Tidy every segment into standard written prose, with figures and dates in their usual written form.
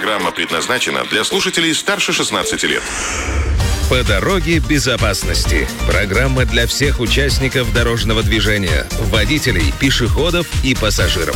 Программа предназначена для слушателей старше 16 лет. По дороге безопасности. Программа для всех участников дорожного движения, водителей, пешеходов и пассажиров.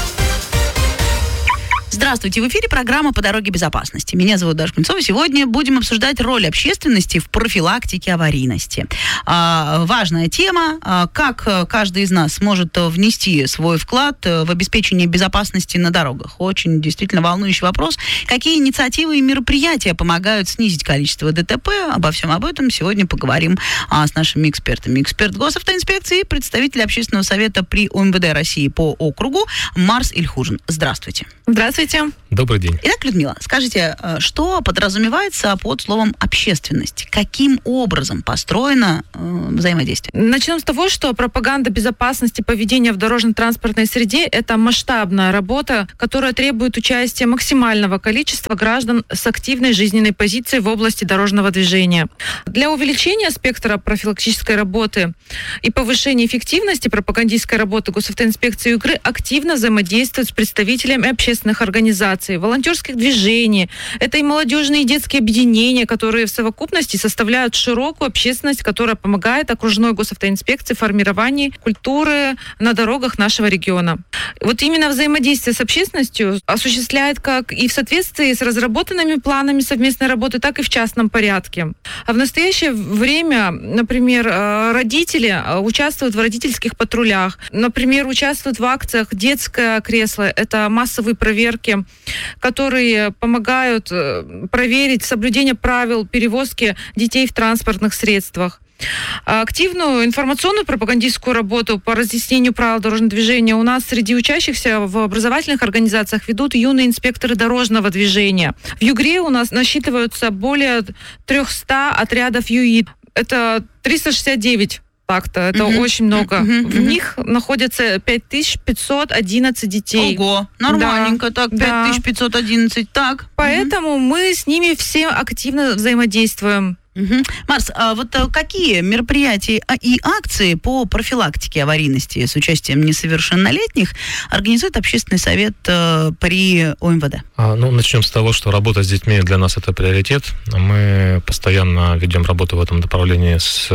Здравствуйте, в эфире программа «По дороге безопасности». Меня зовут Даша Кунцова. Сегодня будем обсуждать роль общественности в профилактике аварийности. Важная тема, как каждый из нас может внести свой вклад в обеспечение безопасности на дорогах. Очень действительно волнующий вопрос. Какие инициативы и мероприятия помогают снизить количество ДТП? Обо всем об этом сегодня поговорим с нашими экспертами. Эксперт госавтоинспекции, представитель общественного совета при ОМВД России по округу Марс Ильхужин. Здравствуйте. Здравствуйте. Добрый день. Итак, Людмила, скажите, что подразумевается под словом «общественность»? Каким образом построено взаимодействие? Начнем с того, что пропаганда безопасности поведения в дорожно-транспортной среде – это масштабная работа, которая требует участия максимального количества граждан с активной жизненной позицией в области дорожного движения. Для увеличения спектра профилактической работы и повышения эффективности пропагандистской работы госавтоинспекции УГРы активно взаимодействуют с представителями общественных организаций, волонтерских движений. Это и молодежные и детские объединения, которые в совокупности составляют широкую общественность, которая помогает окружной госавтоинспекции в формировании культуры на дорогах нашего региона. Вот именно взаимодействие с общественностью осуществляет как и в соответствии с разработанными планами совместной работы, так и в частном порядке. А в настоящее время, например, родители участвуют в родительских патрулях, например, участвуют в акциях «Детское кресло». Это массовые проверки, которые помогают проверить соблюдение правил перевозки детей в транспортных средствах. Активную информационную пропагандистскую работу по разъяснению правил дорожного движения у нас среди учащихся в образовательных организациях ведут юные инспекторы дорожного движения. В ЮГРе у нас насчитываются более 300 отрядов ЮИД. Это 369 факта. Это очень много. В них находятся 5511 детей. Ого, нормальненько. Да. Так, 5511. Так. Поэтому мы с ними все активно взаимодействуем. Марс, а вот какие мероприятия и акции по профилактике аварийности с участием несовершеннолетних организует общественный совет при ОМВД? Начнем с того, что работа с детьми для нас это приоритет. Мы постоянно ведем работу в этом направлении с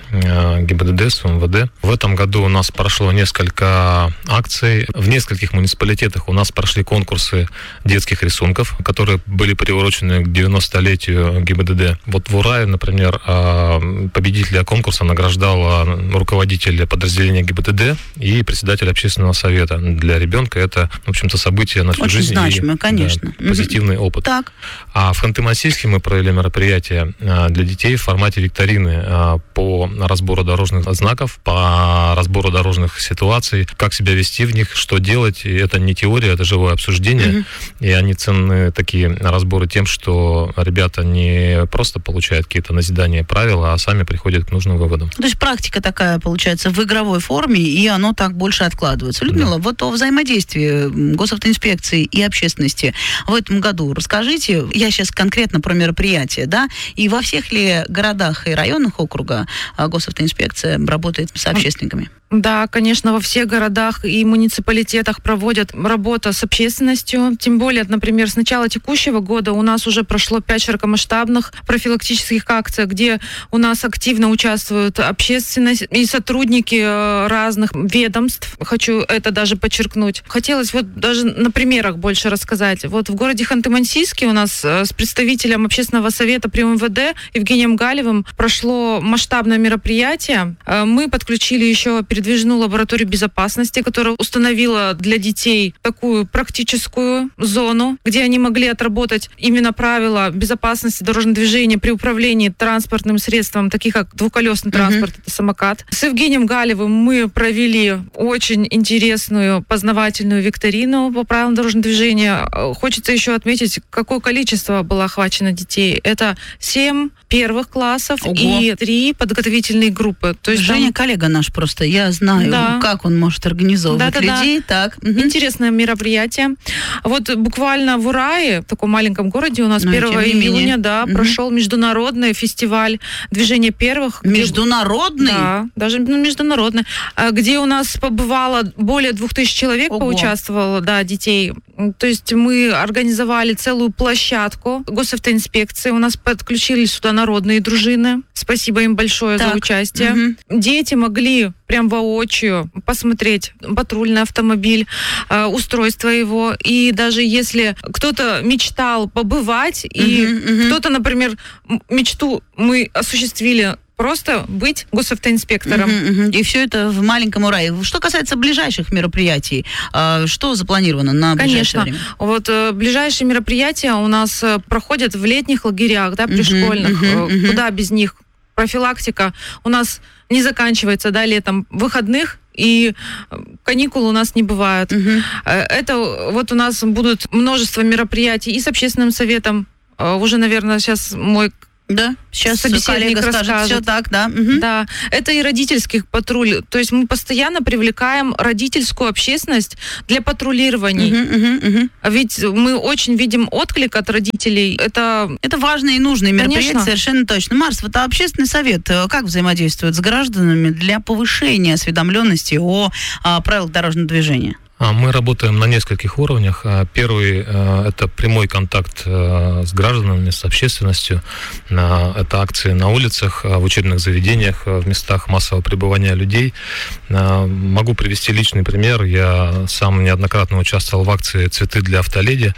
ГИБДД, с ОМВД. В этом году у нас прошло несколько акций. В нескольких муниципалитетах у нас прошли конкурсы детских рисунков, которые были приурочены к 90-летию ГИБДД. Вот в Урае, например, победителя конкурса награждал руководитель подразделения ГИБДД и председатель общественного совета. Для ребенка это, в общем-то, событие на всю очень жизнь. Очень значимое, конечно. Да, позитивный опыт. Так. А в Ханты-Мансийске мы провели мероприятие для детей в формате викторины по разбору дорожных знаков, по разбору дорожных ситуаций, как себя вести в них, что делать. И это не теория, это живое обсуждение. И они ценны, такие разборы, тем, что ребята не просто получают какие-то назидания правил, а сами приходят к нужным выводам. То есть практика такая, получается, в игровой форме, и оно так больше откладывается. Людмила, вот о взаимодействии госавтоинспекции и общественности в этом году расскажите. Я сейчас конкретно про мероприятия, да? И во всех ли городах и районах округа госавтоинспекция работает с общественниками? Да, конечно, во всех городах и муниципалитетах проводят работу с общественностью. Тем более, например, с начала текущего года у нас уже прошло 5 широкомасштабных профилактических акций, где у нас активно участвуют общественность и сотрудники разных ведомств. Хочу это даже подчеркнуть. Хотелось вот даже на примерах больше рассказать. Вот в городе Ханты-Мансийске у нас с представителем общественного совета при МВД Евгением Галевым прошло масштабное мероприятие. Мы подключили еще передвижную лабораторию безопасности, которая установила для детей такую практическую зону, где они могли отработать именно правила безопасности дорожного движения при управлении транспортным средством, таких как двухколесный транспорт, это самокат. С Евгением Галевым мы провели очень интересную познавательную викторину по правилам дорожного движения. Хочется еще отметить, какое количество было охвачено детей. Это 7 первых классов. Ого. И 3 подготовительные группы. То есть Женя коллега наш просто. Я знаю, как он может организовывать людей. Так. Интересное мероприятие. Вот буквально в Урае, в таком маленьком городе, у нас 1 июня прошел международный фестиваль движения первых. Международный? Да, даже международный. Где у нас побывало более 2000 человек, поучаствовало, детей. То есть мы организовали целую площадку госавтоинспекции. У нас подключились сюда народные дружины. Спасибо им большое за участие. Дети могли прям воочию посмотреть патрульный автомобиль, устройство его. И даже если кто-то мечтал побывать, и кто-то, например, мечту мы осуществили просто быть госавтоинспектором. И все это в маленьком Урае. Что касается ближайших мероприятий, что запланировано на ближайшее время? Вот ближайшие мероприятия у нас проходят в летних лагерях, да, пришкольных. Куда без них? Профилактика у нас не заканчивается, да, летом, выходных, и каникул у нас не бывает. Это вот у нас будут множество мероприятий и с общественным советом. Уже, наверное, сейчас мой сейчас собеседник коллега скажет, все так, да. Да, это и родительский патруль. То есть мы постоянно привлекаем родительскую общественность для патрулирования. Ведь мы очень видим отклик от родителей. Это важные и нужные мероприятия, совершенно точно. Марс, вот общественный совет как взаимодействует с гражданами для повышения осведомленности о правилах дорожного движения? Мы работаем на нескольких уровнях. Первый – это прямой контакт с гражданами, с общественностью. Это акции на улицах, в учебных заведениях, в местах массового пребывания людей. Могу привести личный пример. Я сам неоднократно участвовал в акции «Цветы для автоледи».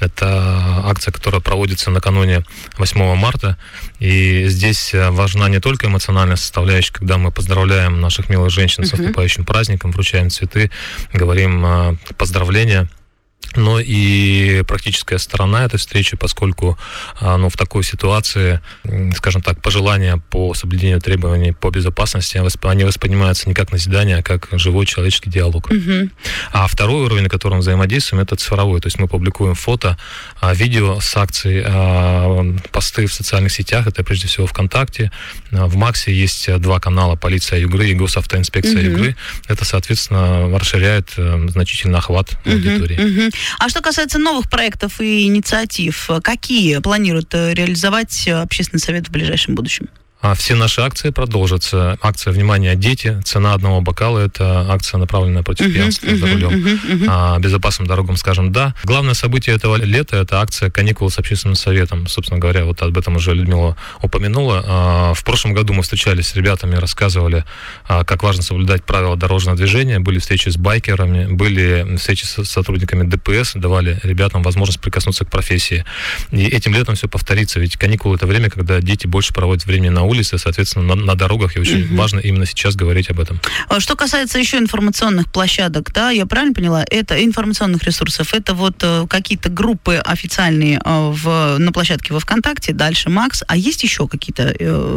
Это акция, которая проводится накануне 8 марта. И здесь важна не только эмоциональная составляющая, когда мы поздравляем наших милых женщин с наступающим праздником, вручаем цветы, говорим поздравления, но и практическая сторона этой встречи, поскольку в такой ситуации, скажем так, пожелания по соблюдению требований по безопасности, они воспринимаются не как назидание, а как живой человеческий диалог. А второй уровень, на котором взаимодействуем, это цифровой. То есть мы публикуем фото, видео с акций, посты в социальных сетях, это прежде всего ВКонтакте. В Максе есть 2 канала: полиция Югры и госавтоинспекция Югры. Это, соответственно, расширяет значительно охват аудитории. А что касается новых проектов и инициатив, какие планирует реализовать общественный совет в ближайшем будущем? Все наши акции продолжатся. Акция «Внимание, дети», цена одного бокала – это акция, направленная против пьянства за рулем. Безопасным дорогам скажем «да». Главное событие этого лета – это акция «Каникулы с общественным советом». Собственно говоря, вот об этом уже Людмила упомянула. В прошлом году мы встречались с ребятами, рассказывали, как важно соблюдать правила дорожного движения. Были встречи с байкерами, были встречи с сотрудниками ДПС, давали ребятам возможность прикоснуться к профессии. И этим летом все повторится, ведь каникулы – это время, когда дети больше проводят времени на улице, соответственно, на дорогах, и очень важно именно сейчас говорить об этом. Что касается еще информационных площадок, да, я правильно поняла, это информационных ресурсов, это вот какие-то группы официальные на площадке во ВКонтакте, дальше Макс, а есть еще какие-то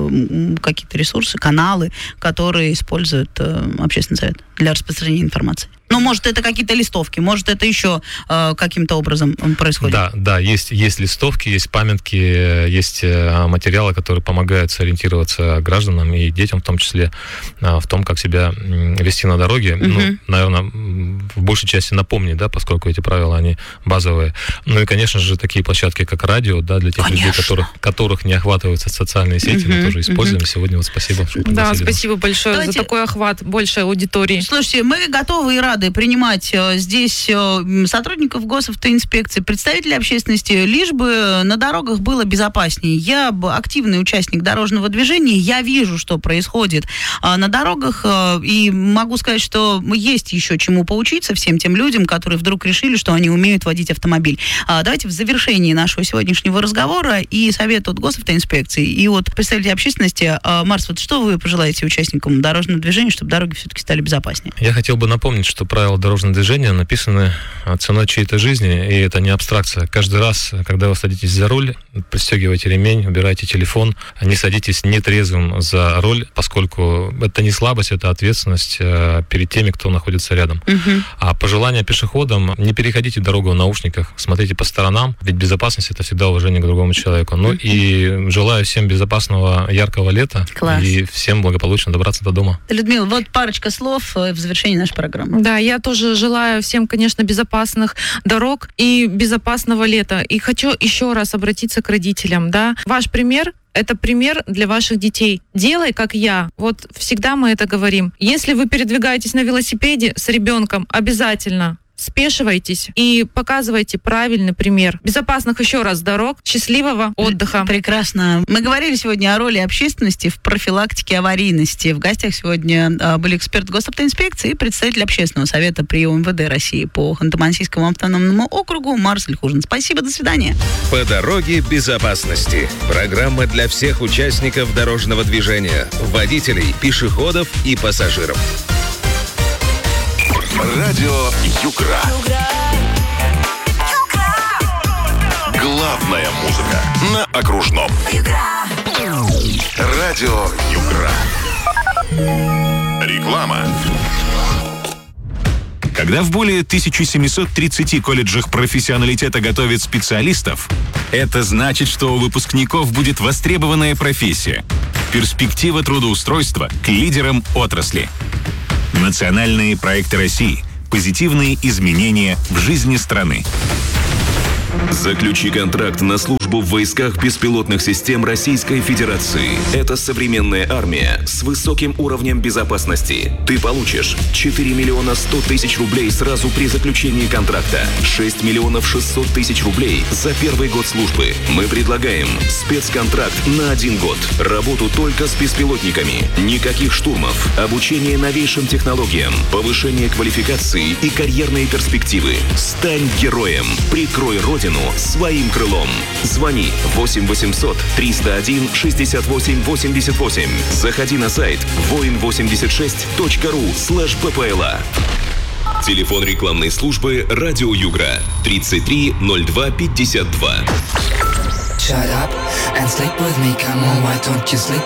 ресурсы, каналы, которые использует общественный совет для распространения информации? Ну, может, это какие-то листовки, может, это еще каким-то образом происходит? Да, есть листовки, есть памятки, есть материалы, которые помогают сориентироваться гражданам и детям, в том числе, в том, как себя вести на дороге. Наверное, в большей части напомнить, да, поскольку эти правила, они базовые. Ну и, конечно же, такие площадки, как радио, да, для тех людей, которых не охватываются социальные сети, мы тоже используем. Сегодня вот спасибо, что пригласили. Да, спасибо большое за такой охват большей аудитории. Слушайте, мы готовы и рады принимать здесь сотрудников госавтоинспекции, представителей общественности, лишь бы на дорогах было безопаснее. Я активный участник дорожного движения, я вижу, что происходит на дорогах, и могу сказать, что есть еще чему поучиться всем тем людям, которые вдруг решили, что они умеют водить автомобиль. Давайте в завершении нашего сегодняшнего разговора и совет от госавтоинспекции, и от представителей общественности. Марс, вот что вы пожелаете участникам дорожного движения, чтобы дороги все-таки стали безопаснее? Я хотел бы напомнить, что правила дорожного движения написаны ценой чьей-то жизни, и это не абстракция. Каждый раз, когда вы садитесь за руль, пристегивайте ремень, убирайте телефон, не садитесь нетрезвым за руль, поскольку это не слабость, это ответственность перед теми, кто находится рядом. А пожелание пешеходам: не переходите дорогу в наушниках, смотрите по сторонам, ведь безопасность — это всегда уважение к другому человеку. Ну и желаю всем безопасного, яркого лета. Класс. И всем благополучно добраться до дома. Людмила, вот парочка слов в завершении нашей программы. Да, я тоже желаю всем, конечно, безопасных дорог и безопасного лета. И хочу еще раз обратиться к родителям. Да? Ваш пример — это пример для ваших детей. Делай, как я. Вот всегда мы это говорим. Если вы передвигаетесь на велосипеде с ребенком, обязательно спешивайтесь и показывайте правильный пример. Безопасных еще раз дорог, счастливого отдыха. Прекрасно. Мы говорили сегодня о роли общественности в профилактике аварийности. В гостях сегодня были эксперт госавтоинспекции и представитель общественного совета при УМВД России по Ханты-Мансийскому автономному округу Марсель Хужин. Спасибо, до свидания. По дороге безопасности. Программа для всех участников дорожного движения, водителей, пешеходов и пассажиров. Радио Югра. Главная музыка на окружном. Радио Югра. Реклама. Когда в более 1730 колледжах профессионалитета готовят специалистов, это значит, что у выпускников будет востребованная профессия. Перспектива трудоустройства к лидерам отрасли. Национальные проекты России. Позитивные изменения в жизни страны. Заключи контракт на службу в войсках беспилотных систем Российской Федерации. Это современная армия с высоким уровнем безопасности. Ты получишь 4 миллиона 100 тысяч рублей сразу при заключении контракта, 6 миллионов 600 тысяч рублей за первый год службы. Мы предлагаем спецконтракт на 1 год. Работу только с беспилотниками. Никаких штурмов. Обучение новейшим технологиям. Повышение квалификации и карьерные перспективы. Стань героем. Прикрой Родину своим крылом. Звони 8 800 301 68 88. Заходи на сайт voin86.ru/ppla. Телефон рекламной службы «Радио Югра» 33 02 52. Shut up and sleep with me, come on, why don't you sleep